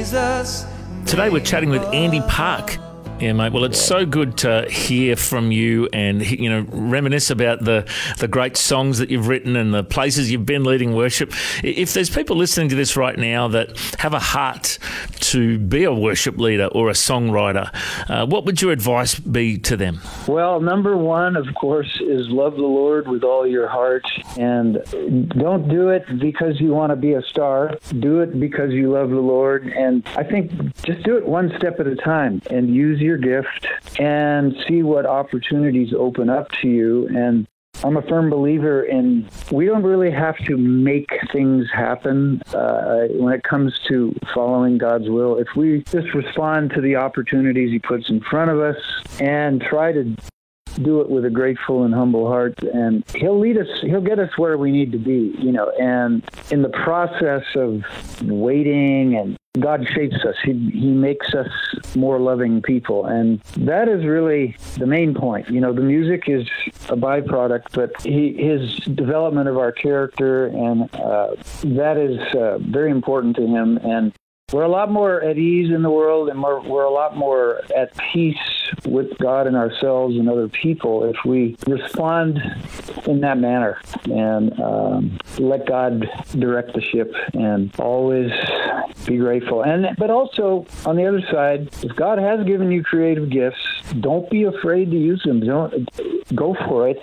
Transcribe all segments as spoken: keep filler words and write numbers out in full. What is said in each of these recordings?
Jesus. Today we're chatting with Andy Park. Yeah, mate. Well, it's so good to hear from you and, you know, reminisce about the, the great songs that you've written and the places you've been leading worship. If there's people listening to this right now that have a heart to be a worship leader or a songwriter, uh, what would your advice be to them? Well, number one, of course, is love the Lord with all your heart, and don't do it because you want to be a star. Do it because you love the Lord, and I think just do it one step at a time and use your gift and see what opportunities open up to you. And I'm a firm believer in we don't really have to make things happen uh, when it comes to following God's will. If we just respond to the opportunities He puts in front of us and try to do it with a grateful and humble heart, and He'll lead us, He'll get us where we need to be, you know, and in the process of waiting, and God shapes us. He He makes us more loving people, and that is really the main point. You know, the music is a byproduct, but he, his development of our character, and uh, that is uh, very important to Him. And we're a lot more at ease in the world, and we're, we're a lot more at peace with God and ourselves and other people if we respond in that manner and um, let God direct the ship and always be grateful. And but also, on the other side, if God has given you creative gifts, don't be afraid to use them. Don't go for it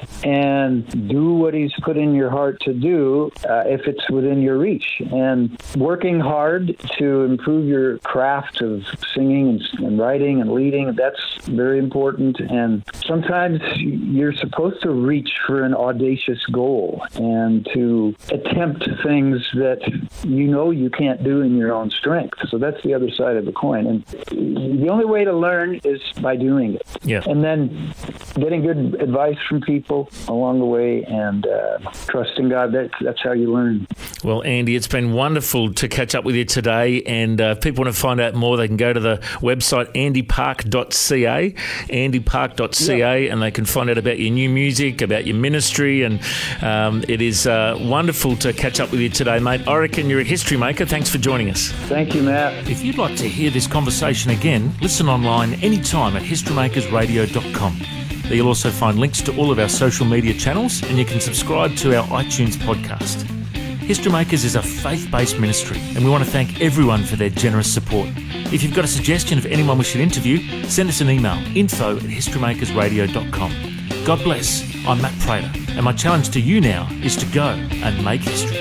and do what He's put in your heart to do uh, if it's within your reach. And working hard to improve your craft of singing and, and writing and leading, that's very important. And sometimes you're supposed to reach for an audacious goal and to attempt things that you know you can't do in your own strength. So that's the other side of the coin. And the only way to learn is by doing it. Yeah. And then getting good advice from people along the way and uh, trusting God. That, that's how you learn. Well, Andy, it's been wonderful to catch up with you today. And uh, if people want to find out more, they can go to the website andy park dot c a, andy park dot c a, yeah. And they can find out about your new music, about your ministry. And um, it is uh, wonderful to catch up with you today, mate. I reckon you're a history maker. Thanks for joining us. Thank you, Matt. If you'd like to hear this conversation again, listen online anytime at history makers radio dot com. There you'll also find links to all of our social media channels, and you can subscribe to our iTunes podcast. History Makers is a faith-based ministry, and we want to thank everyone for their generous support. If you've got a suggestion of anyone we should interview, send us an email, info at history makers radio dot com. God bless. I'm Matt Prater, and my challenge to you now is to go and make history.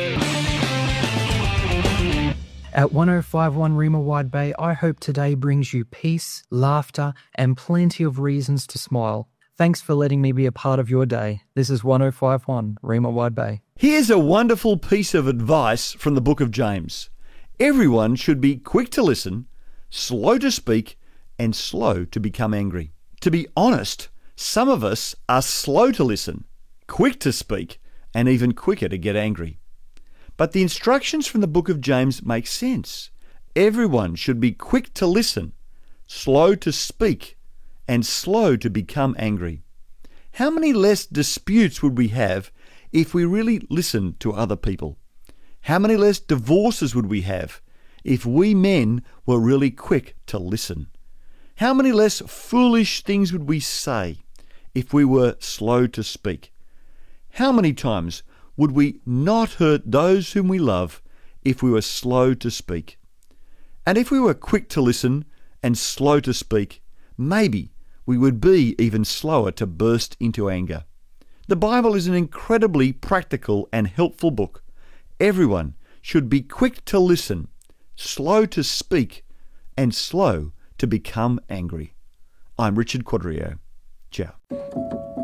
At one oh five point one Rima Wide Bay, I hope today brings you peace, laughter, and plenty of reasons to smile. Thanks for letting me be a part of your day. This is one oh five point one Rima Wide Bay. Here's a wonderful piece of advice from the book of James. Everyone should be quick to listen, slow to speak, and slow to become angry. To be honest, some of us are slow to listen, quick to speak, and even quicker to get angry. But the instructions from the book of James make sense. Everyone should be quick to listen, slow to speak, and slow to become angry. How many less disputes would we have if we really listened to other people? How many less divorces would we have if we men were really quick to listen? How many less foolish things would we say if we were slow to speak? How many times would we not hurt those whom we love if we were slow to speak? And if we were quick to listen and slow to speak, maybe we would be even slower to burst into anger. The Bible is an incredibly practical and helpful book. Everyone should be quick to listen, slow to speak, and slow to become angry. I'm Richard Quadrio. Ciao.